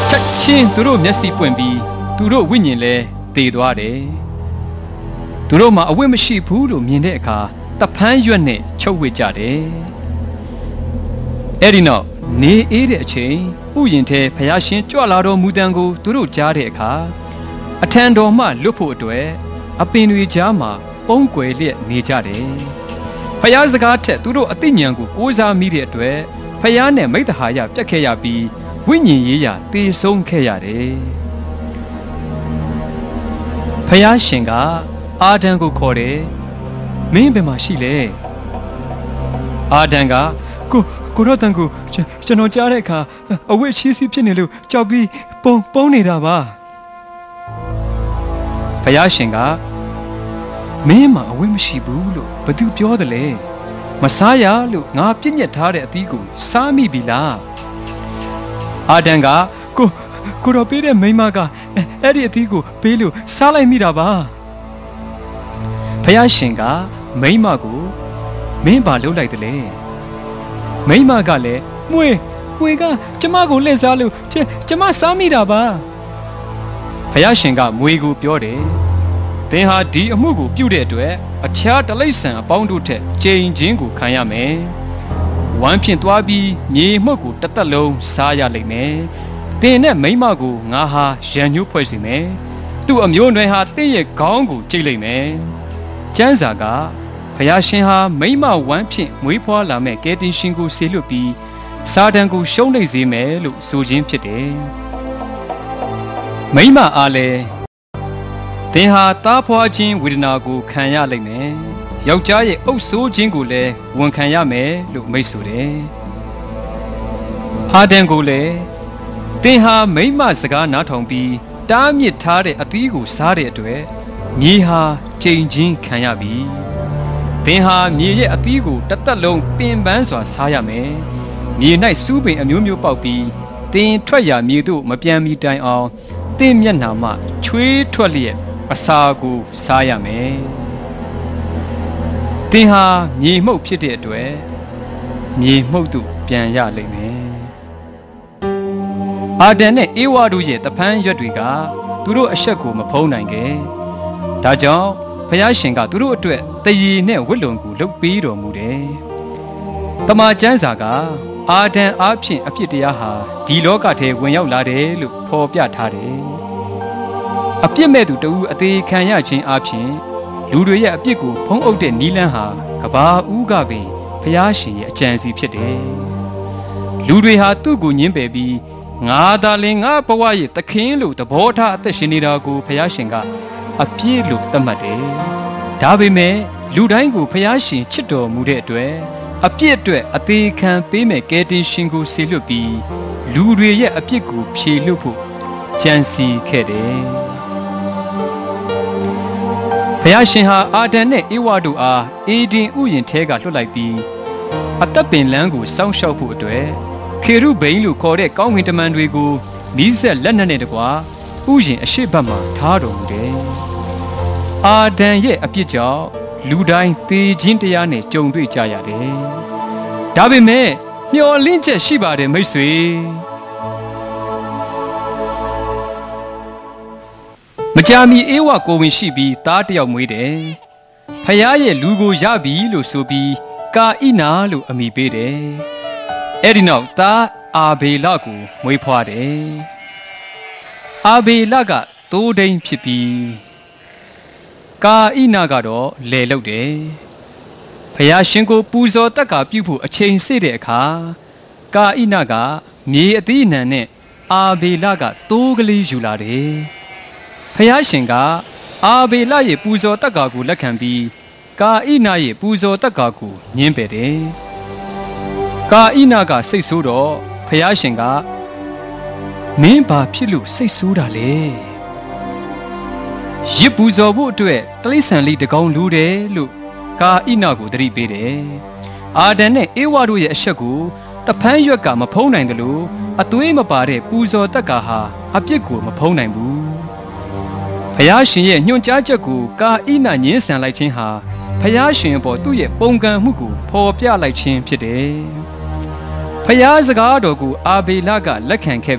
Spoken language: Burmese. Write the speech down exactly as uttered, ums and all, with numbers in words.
ချက်ချင်းသူတို့မျက်စိပွင့်ပြီးသူတို့ဝိညာဉ်လဲတည်သွားတယ်သူတို့မှာအဝတ်မရှိဘူးလို့မြင်တဲ့အခါတဖန်းရွက်နဲ့ချုပ်ဝစ်ကြတယ်အဲ့ဒီနောက်နေအေးတဲ့အချိန်ဥယျာဉ်ထဲဖျားရှင်ကြွလာတော်မူတံကိုသူတို့ကြားတဲ့အခါအထံတော်မှလွတ်ဖို့အတွက်အပင်တွေကြားမှာပုံးကွယ်လျက်နေကြတယ်ဖျားစကားထက်သူတို့အသိဉာဏ်ကိုကိုးစားမိတဲ့အတွက်ဖျားနဲ့မိတ္တဟာယပြတ်ခဲ့ရပြီးဝိညာဉ်ရေးရာတည်ဆုံးခဲ့ရတယ်ဖျားရှင်ကအာဒံကိုခေါ်တယ်မင်းဘယ်မှာရှိလဲအာဒံကကိုကိုရောတန်ကိုကျွန်တော်ကြားတဲ့အခါအဝတ်ချီးစီးဖြစ်နေလို့ကြောက်ပြီးပုံပုံနေတာပါဖျားရှင်ကမင်းမှာအဝတ်မရှိဘူးလို့ဘသူပြောတယ်လဲမစားရလို့ငါပြည့်ညက်ထားတဲ့အသီးကိုစားမိပြီလားအာဒံကကိုကိုတော့ပေးတဲ့မိမကအဲ့ဒီအသီးကိုပေးလို့စားလိုက်မိတာပါဖျားရှင်ကမိမကိုမင်းဘာလုပ်လိုက်တယ်လဲမိမကလည်းမွေမွေကကျမကိုလှည့်စားလို့ကျမစားမိတာပါဖျားရှင်ကမွေကိုပြောတယ်သင်ဟာဒီအမှုကိုပြုတဲ့အတွက်အခြားတလိษံအပေါင်းတို့ထက်ကြိမ်ချင်းကိုခံရမယ်ဝမ်းဖြင့်သွားပြီးမြေမှုတ်ကိုတစ်သက်လုံးစားရလိမ့်မယ်သင်နဲ့မိမကိုငါဟာရန်ညှိုးဖွဲ့စီမယ်သူ့အမျိုးနွယ်ဟာသင်ရဲ့ခေါင်းကိုကြိတ်လိမ့်မယ်ကျမ်းစာကဖျားရှင်ဟာမိမဝမ်းဖြင့်မွေးဖွားလာမဲ့ကယ်တင်ရှင်ကိုဆေလွတ်ပြီးစာတန်ကိုရှုံးနိမ့်စေမယ်လို့ဆိုခြင်းဖြစ်တယ်မိမအားလည်းသင်ဟာသားဖွားခြင်းဝေဒနာကိုခံရလိမ့်မယ်ယောက်ျားရဲ့အုပ်ဆိုးခြင်းကိုလည်းဝန်ခံရမယ်လို့မိတ်ဆိုတယ်အာဒံကိုလည်းသင်ဟာမိမစကားနားထောင်ပြီးတားမြစ်ထားတဲ့အသီးကိုစားတဲ့အတွက်မြေဟာကြိမ်ချင်းခံရပြီသင်ဟာမြေရဲ့အသီးကိုတစ်သက်လုံးပင်ပန်းစွာစားရမယ်မြေ၌စူးပင်အမျိုးမျိုးပေါက်ပြီးသင်ထွက်ရာမြေသို့မပြန်မီတိုင်အောင်သင်မျက်နှာမှချွေးထွက်လျက်အစာကိုစားရမယ်သင်ဟာမြေမှုတ်ဖြစ်တဲ့အတွက်မြေမှုတ်သို့ပြန်ရလိမ့်မယ်အာဒံနဲ့အေဝါတို့ရဲ့တဖန်းရွက်တွေကသူတို့အဆက်ကိုမဖုံးနိုင်ခဲ့ဒါကြောင့်ဘုရားရှင်ကသူတို့အတွက်တရေနဲ့ဝတ်လုံကိုလုပ်ပေးတော်မူတယ်တမန်ကျမ်းစာကအာဒံအားဖြင့်အဖြစ်တရားဟာဒီလောကထဲဝင်ရောက်လာတယ်လို့ဖော်ပြထားတယ်အပြစ်မဲ့သူတဦးအသေးခံရခြင်းအပြင်လူတွေရဲ့အပြစ်ကိုဖုံးအုပ်တဲ့နီလန်းဟာကဘာဦးကပင်ဘုရားရှင်ရဲ့အကြံစီဖြစ်တယ်လူတွေဟာသူ့ကိုညှင်းပယ်ပြီးငါသာလင်ငါဘဝရဲ့သခင်လို့သဘောထားအသက်ရှင်နေတာကိုဘုရားရှင်ကအပြည့်လို့သတ်မှတ်တယ်ဒါပေမဲ့လူတိုင်းကိုဘုရားရှင်ချစ်တော်မူတဲ့အတွက်အပြစ်အတွက်အသေးခံပေးမဲ့ကယ်တင်ရှင်ကိုဆေလွတ်ပြီးလူတွေရဲ့အပြစ်ကိုဖြေလွတ်ဖို့ကြံစီခဲ့တယ်ဘုရားရှင်ဟာအာဒံနဲ့ဧဝတို့အားအေဒင်ဥယျာဉ်ထဲကလွှတ်လိုက်ပြီးအသက်ပင်လန်းကိုစောင့်ရှောက်ဖို့အတွက်ခေရုဗိန်လို့ခေါ်တဲ့ကောင်းကင်တမန်တွေကိုနီးစက်လက်နက်နဲ့တကွာဥယျာဉ်အရှိတ်ဘက်မှာထားတော်မူတယ်။အာဒံရဲ့အပြစ်ကြောင့်လူတိုင်းသေခြင်းတရားနဲ့ကြုံတွေ့ကြရတယ်။ဒါပေမဲ့မျှော်လင့်ချက်ရှိပါတယ်မိတ်ဆွေ။မကြာမီအေဝကိုဝင်ရှိပြီးသားတယောက်မွေးတယ်။ဖခင်ရဲ့လူကိုရပြီလို့ဆိုပြီးကာဣနာလို့အမည်ပေးတယ်။အဲ့ဒီနောက်သားအာဘေလကိုမွေးဖွားတယ်။အာဘေလကသိုးဒိန်ဖြစ်ပြီးကာဣနာကတော့လယ်လုပ်တယ်။ဖခင်ရှင်ကိုပူဇော်တက်ကပြုဖို့အချိန်စေ့တဲ့အခါကာဣနာကမြေအသီးအနှံနဲ့အာဘေလကသိုးကလေးယူလာတယ်။ဖခင်ရှင်ကအာဘေလရဲ့ပူဇော်တက်ကာကိုလက်ခံပြီးကာဣနာရဲ့ပူဇော်တက်ကာကိုညှင်းပယ်တယ်။ကာဣနာကစိတ်ဆိုးတော့ဖခင်ရှင်ကမင်းဘာဖြစ်လို့စိတ်ဆိုးတာလဲ။ရစ်ပူဇော်ဖို့အတွက်တလိษံလေးတကောင်လိုတယ်လို့ကာဣနာကိုသတိပေးတယ်။အာဒံနဲ့ဧဝတို့ရဲ့အဆက်ကိုတဖန်းရွက်ကမဖုံးနိုင်တယ်လို့အသွေးမပါတဲ့ပူဇော်တက်ကာဟာအပြစ်ကိုမဖုံးနိုင်ဘူး။ဖခင်ရှင်ရဲ့ညွှန်ကြားချက်ကိုကာဣနာညှင်းဆန်လိုက်ခြင်းဟာဖျားရှင်အပေါ်သူ့ရဲ့ပုံကံမှုကိုဖော်ပြလိုက်ခြင်းဖြစ်တယ်။ဖျားစကားတော်ကိုအာဘေလကလက်ခံခဲ့